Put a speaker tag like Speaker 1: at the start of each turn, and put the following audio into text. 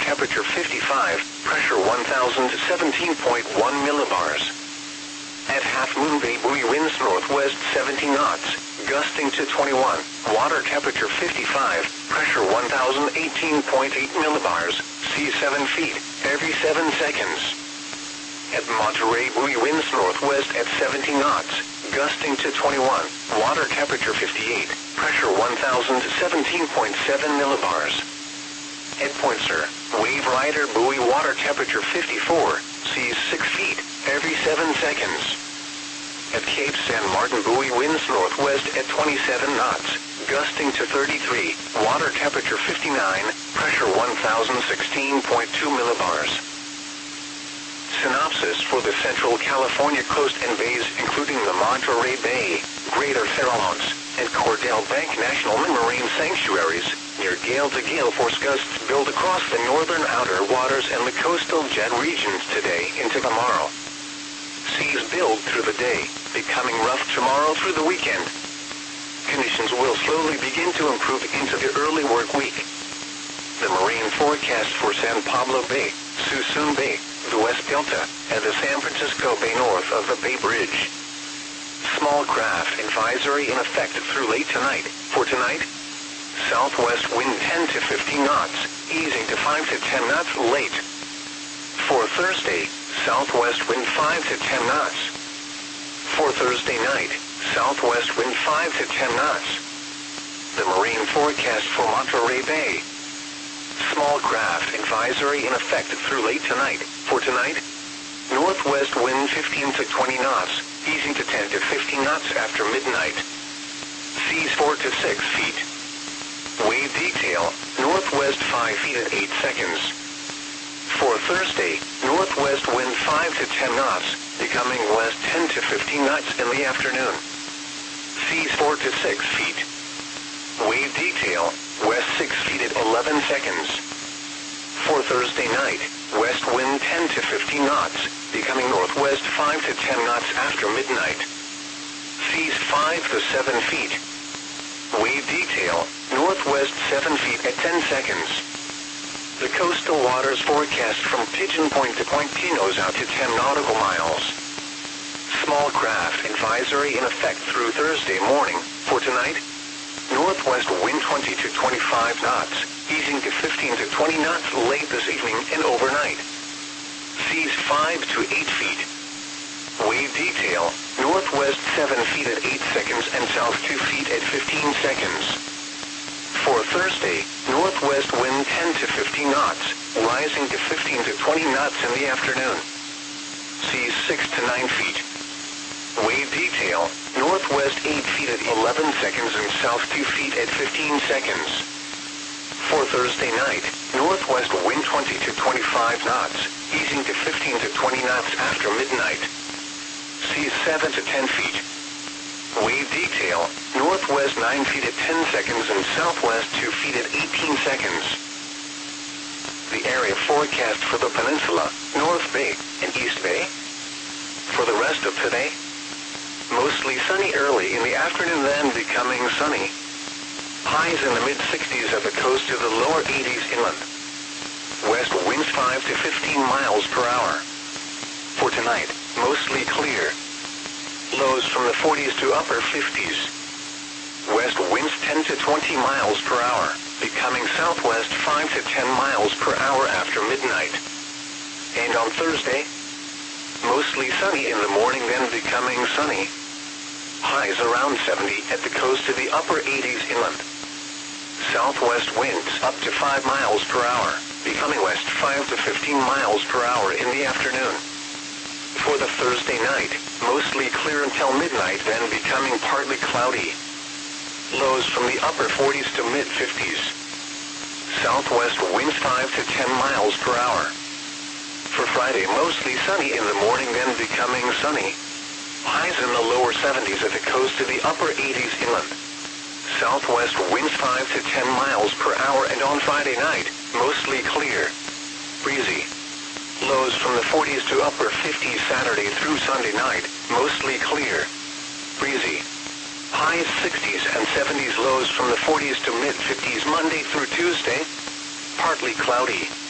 Speaker 1: temperature 55, pressure 1017.1 millibars. At Half Moon Bay, buoy winds northwest 70 knots, gusting to 21. Water temperature 55, pressure 1018.8 millibars, sea 7 feet, every 7 seconds. At Monterey, buoy winds northwest at 70 knots, gusting to 21. Water temperature 58, pressure 1017.7 millibars. At Point Sur, Wave Rider buoy water temperature 54, seas 6 feet, every 7 seconds. At Cape San Martin, buoy winds northwest at 27 knots, gusting to 33. Water temperature 59, pressure 1016.2 millibars. Synopsis for the Central California coast and bays, including the Monterey Bay, Greater Farallones, and Cordell Bank National Marine Sanctuaries, near gale-to-gale force gusts build across the northern outer waters and the coastal jet regions today into tomorrow. Seas build through the day, becoming rough tomorrow through the weekend. Conditions will slowly begin to improve into the early work week. The marine forecast for San Pablo Bay, Suisun Bay, the West Delta, and the San Francisco Bay north of the Bay Bridge. Small craft advisory in effect through late tonight. For tonight, southwest wind 10 to 15 knots, easing to 5 to 10 knots late. For Thursday, southwest wind 5 to 10 knots. For Thursday night, southwest wind 5 to 10 knots. The marine forecast for Monterey Bay. Small craft advisory in effect through late tonight. For tonight, northwest wind 15 to 20 knots, easing to 10 to 15 knots after midnight. Seas 4 to 6 feet. Wave detail, northwest 5 feet at 8 seconds. For Thursday, northwest wind 5 to 10 knots, becoming west 10 to 15 knots in the afternoon. Seas 4 to 6 feet. Wave detail, west 6 feet at 11 seconds. For Thursday night, west wind 10 to 15 knots, becoming northwest 5 to 10 knots after midnight. Seas 5 to 7 feet. Wave detail, northwest 7 feet at 10 seconds. The coastal waters forecast from Pigeon Point to Point Pinos out to 10 nautical miles. Small craft advisory in effect through Thursday morning. For tonight, northwest wind 20 to 25 knots, easing to 15 to 20 knots late this evening and overnight. Seas 5 to 8 feet. Wave detail, northwest 7 feet at 8 seconds and south 2 feet at 15 seconds. For Thursday, northwest wind 10 to 15 knots, rising to 15 to 20 knots in the afternoon. Seas 6 to 9 feet. Wave detail, northwest 8 feet at 11 seconds and south 2 feet at 15 seconds. For Thursday night, northwest wind 20 to 25 knots, easing to 15 to 20 knots after midnight. Seas 7 to 10 feet. Wave detail, northwest 9 feet at 10 seconds and southwest 2 feet at 18 seconds. The area forecast for the peninsula, North Bay, and East Bay. For the rest of today, mostly sunny early in the afternoon, then becoming sunny. Highs in the mid-60s at the coast to the lower 80s inland. West winds 5 to 15 miles per hour. For tonight, mostly clear. Lows from the 40s to upper 50s. West winds 10 to 20 miles per hour, becoming southwest 5 to 10 miles per hour after midnight. And on Thursday, mostly sunny in the morning, then becoming sunny. Highs around 70 at the coast to the upper 80s inland. Southwest winds up to 5 miles per hour, becoming west 5 to 15 miles per hour in the afternoon. For the Thursday night, mostly clear until midnight, then becoming partly cloudy. Lows from the upper 40s to mid-50s. Southwest winds 5 to 10 miles per hour. For Friday, mostly sunny in the morning, then becoming sunny. Highs in the lower 70s at the coast to the upper 80s inland. Southwest winds 5 to 10 miles per hour, and on Friday night, mostly clear. Breezy. Lows from the 40s to upper 50s Saturday through Sunday night, mostly clear. Breezy. Highs 60s and 70s, lows from the 40s to mid-50s Monday through Tuesday, partly cloudy.